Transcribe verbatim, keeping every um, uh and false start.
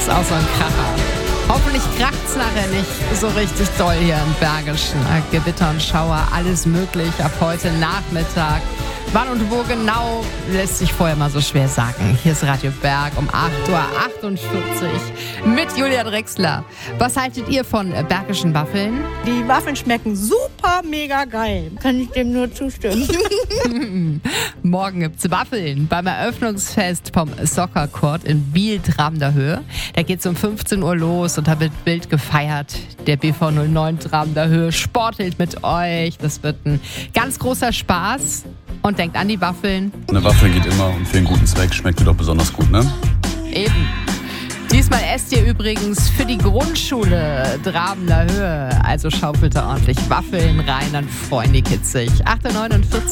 ist auch so ein Kracher. Hoffentlich kracht's nachher nicht so richtig doll hier im Bergischen. Gewitter und Schauer, alles möglich ab heute Nachmittag. Wann und wo genau, lässt sich vorher mal so schwer sagen. Hier ist Radio Berg um acht Uhr achtundvierzig mit Julia Drechsler. Was haltet ihr von bergischen Waffeln? Die Waffeln schmecken super mega geil. Kann ich dem nur zustimmen. Morgen gibt's Waffeln beim Eröffnungsfest vom Soccer Court in Biel-Dramender Höhe. Da geht's um fünfzehn Uhr los und da wird wild gefeiert. Der B V null neun Dramender Höhe sportelt mit euch. Das wird ein ganz großer Spaß. Und denkt an die Waffeln. Eine Waffel geht immer und für einen guten Zweck schmeckt die doch besonders gut, ne? Eben. Diesmal esst ihr übrigens für die Grundschule Dramender Höhe. Also schaufelt da ordentlich Waffeln rein, dann freuen die Kids sich. acht Uhr neunundvierzig